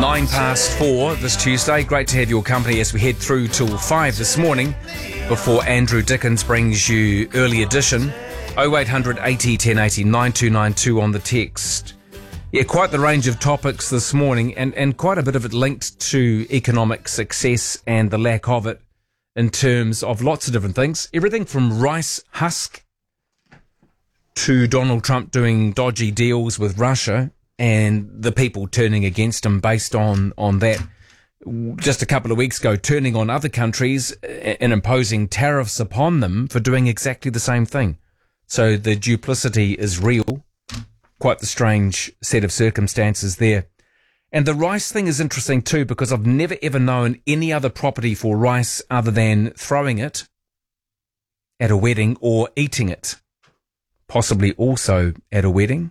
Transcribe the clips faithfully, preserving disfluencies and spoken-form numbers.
Nine past four this Tuesday. Great to have your company as we head through till five this morning before Andrew Dickens brings you early edition. oh eight hundred eighty ten eighty nine two nine two on the text. Yeah, quite the range of topics this morning, and, and quite a bit of it linked to economic success and the lack of it in terms of lots of different things. Everything from rice husk to Donald Trump doing dodgy deals with Russia and the people turning against him based on, on that. Just a couple of weeks ago, turning on other countries and imposing tariffs upon them for doing exactly the same thing. So the duplicity is real. Quite the strange set of circumstances there. And the rice thing is interesting too, because I've never ever known any other property for rice other than throwing it at a wedding or eating it. Possibly also at a wedding.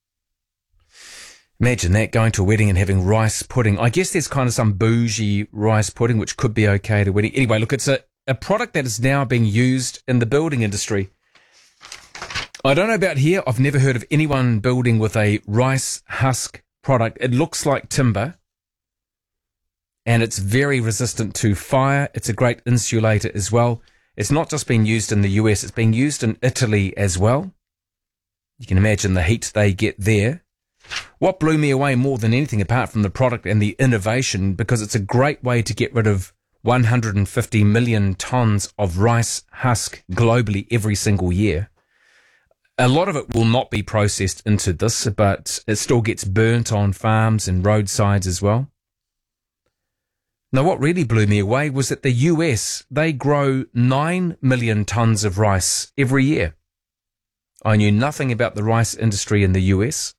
Imagine that, going to a wedding and having rice pudding. I guess there's kind of some bougie rice pudding, which could be okay at a wedding. Anyway, look, it's a, a product that is now being used in the building industry. I don't know about here. I've never heard of anyone building with a rice husk product. It looks like timber, and it's very resistant to fire. It's a great insulator as well. It's not just being used in the U S, it's being used in Italy as well. You can imagine the heat they get there. What blew me away more than anything, apart from the product and the innovation, because it's a great way to get rid of one hundred fifty million tons of rice husk globally every single year. A lot of it will not be processed into this, but it still gets burnt on farms and roadsides as well. Now, what really blew me away was that the U S, they grow nine million tons of rice every year. I knew nothing about the rice industry in the U S.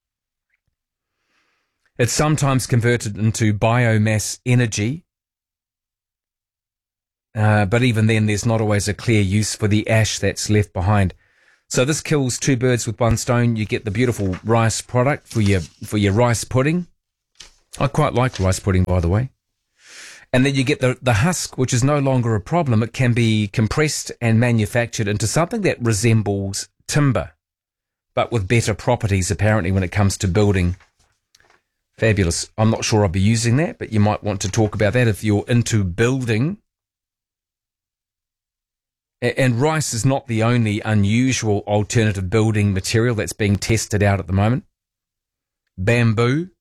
It's sometimes converted into biomass energy, uh, but even then there's not always a clear use for the ash that's left behind. So this kills two birds with one stone. You get the beautiful rice product for your for your rice pudding. I quite like rice pudding, by the way. And then you get the, the husk, which is no longer a problem. It can be compressed and manufactured into something that resembles timber, but with better properties, apparently, when it comes to building. Fabulous. I'm not sure I'll be using that, but you might want to talk about that if you're into building. And rice is not the only unusual alternative building material that's being tested out at the moment. Bamboo,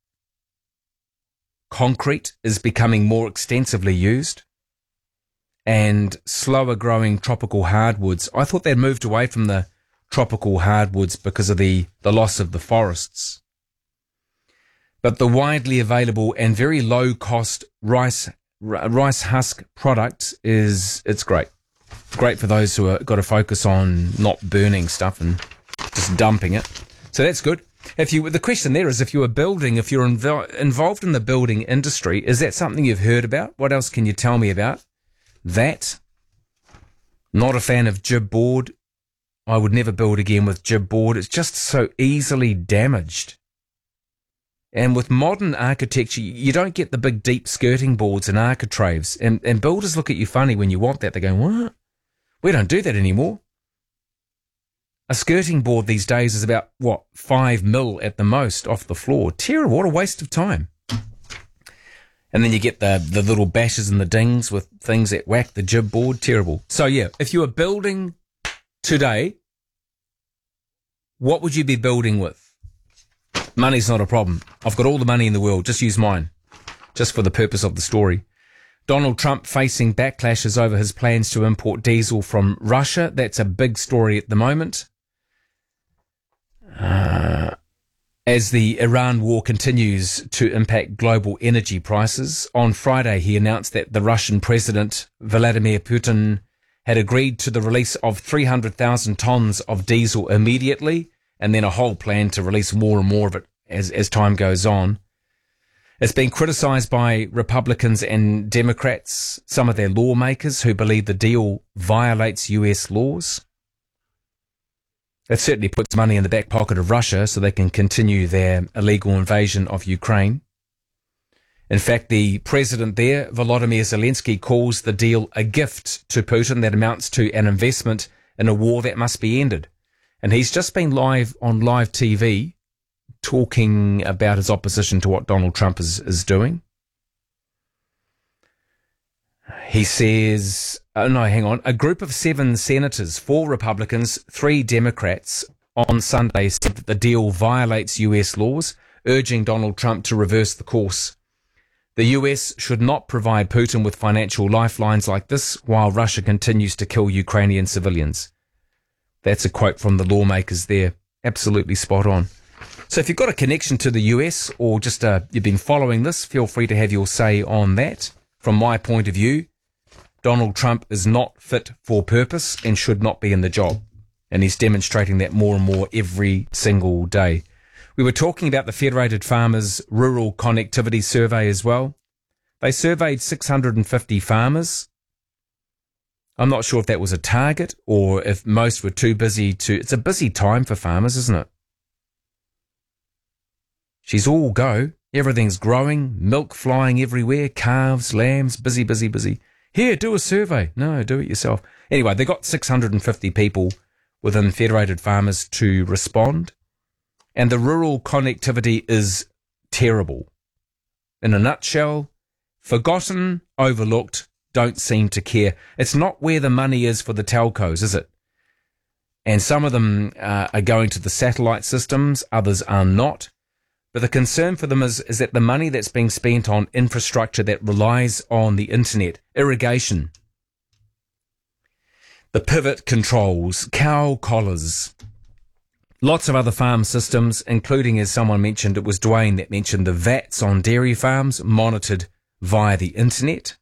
concrete is becoming more extensively used, and slower growing tropical hardwoods. I thought they'd moved away from the tropical hardwoods because of the, the loss of the forests. But the widely available and very low cost rice rice husk product is, it's great. Great for those who are got to focus on not burning stuff and just dumping it. So that's good. If you, the question there is, if you are building, if you're invo- involved in the building industry, is that something you've heard about? What else can you tell me about that? Not a fan of jib board. I would never build again with jib board. It's just so easily damaged. And with modern architecture, you don't get the big deep skirting boards and architraves. And, and builders look at you funny when you want that. They go, what? We don't do that anymore. A skirting board these days is about, what, five mil at the most off the floor. Terrible. What a waste of time. And then you get the, the little bashes and the dings with things that whack the jib board. Terrible. So, yeah, if you were building today, what would you be building with? Money's not a problem. I've got all the money in the world. Just use mine. Just for the purpose of the story. Donald Trump facing backlashes over his plans to import diesel from Russia. That's a big story at the moment. Uh, as the Iran war continues to impact global energy prices, on Friday he announced that the Russian President Vladimir Putin had agreed to the release of three hundred thousand tons of diesel immediately, and then a whole plan to release more and more of it as, as time goes on. It's been criticised by Republicans and Democrats, some of their lawmakers who believe the deal violates U S laws. It certainly puts money in the back pocket of Russia so they can continue their illegal invasion of Ukraine. In fact, the president there, Volodymyr Zelensky, calls the deal a gift to Putin that amounts to an investment in a war that must be ended. And he's just been live on live T V talking about his opposition to what Donald Trump is, is doing. He says, oh no, hang on, a group of seven senators, four Republicans, three Democrats, on Sunday said that the deal violates U S laws, urging Donald Trump to reverse the course. The U S should not provide Putin with financial lifelines like this while Russia continues to kill Ukrainian civilians. That's a quote from the lawmakers there. Absolutely spot on. So if you've got a connection to the U S or just uh, you've been following this, feel free to have your say on that. From my point of view, Donald Trump is not fit for purpose and should not be in the job. And he's demonstrating that more and more every single day. We were talking about the Federated Farmers Rural Connectivity Survey as well. They surveyed six hundred fifty farmers. I'm not sure if that was a target or if most were too busy to... It's a busy time for farmers, isn't it? She's all go. Everything's growing, milk flying everywhere, calves, lambs, busy, busy, busy. Here, do a survey. No, do it yourself. Anyway, they got six hundred fifty people within Federated Farmers to respond. And the rural connectivity is terrible. In a nutshell, forgotten, overlooked, don't seem to care. It's not where the money is for the telcos, is it? And some of them uh, are going to the satellite systems, others are not. But the concern for them is, is that the money that's being spent on infrastructure that relies on the internet, irrigation, the pivot controls, cow collars, lots of other farm systems, including, as someone mentioned, it was Dwayne that mentioned the V A Ts on dairy farms monitored via the internet.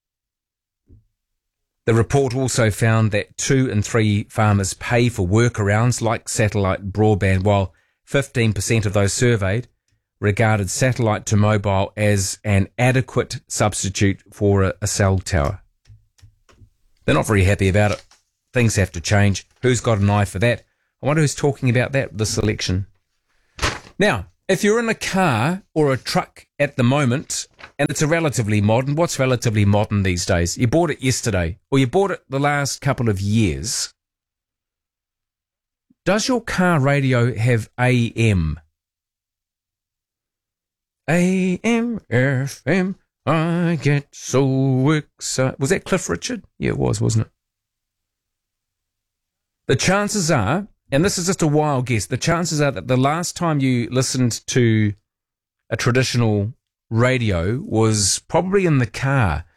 The report also found that two in three farmers pay for workarounds like satellite broadband, while fifteen percent of those surveyed regarded satellite to mobile as an adequate substitute for a, a cell tower. They're not very happy about it. Things have to change. Who's got an eye for that? I wonder who's talking about that, this election. Now, if you're in a car or a truck at the moment, and it's a relatively modern, what's relatively modern these days? You bought it yesterday, or you bought it the last couple of years. Does your car radio have A M? A M, F M, I get so excited. Was that Cliff Richard? Yeah, it was, wasn't it? The chances are, and this is just a wild guess, the chances are that the last time you listened to a traditional radio was probably in the car.